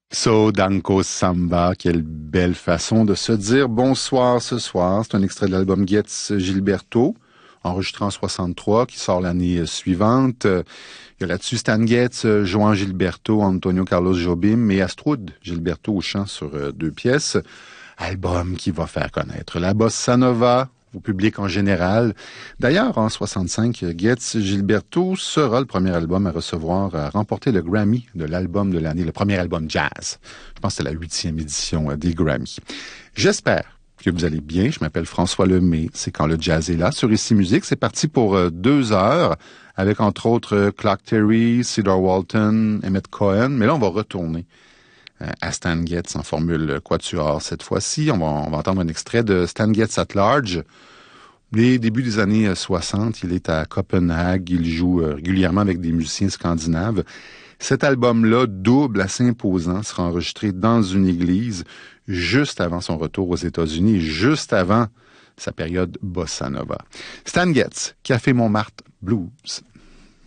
So Danko Samba, quelle belle façon de se dire bonsoir ce soir. C'est un extrait de l'album Getz Gilberto, enregistré en 63, qui sort l'année suivante. Il y a là-dessus Stan Getz, Joan Gilberto, Antonio Carlos Jobim et Astrud Gilberto au chant sur 2 pièces. Album qui va faire connaître la bossa nova au public en général. D'ailleurs, en 65, Getz Gilberto sera le premier album à remporter le Grammy de l'album de l'année, le premier album jazz. Je pense que c'est la 8e édition des Grammys. J'espère que vous allez bien. Je m'appelle François Lemay. C'est Quand le jazz est là sur Ici Musique. C'est parti pour 2 heures avec entre autres Clark Terry, Cedar Walton, Emmett Cohen. Mais là, on va retourner à Stan Getz en formule quatuor cette fois-ci. On va entendre un extrait de Stan Getz at Large. Les débuts des années 60, il est à Copenhague, il joue régulièrement avec des musiciens scandinaves. Cet album-là, double, assez imposant, sera enregistré dans une église juste avant son retour aux États-Unis, juste avant sa période bossa nova. Stan Getz, Café Montmartre Blues.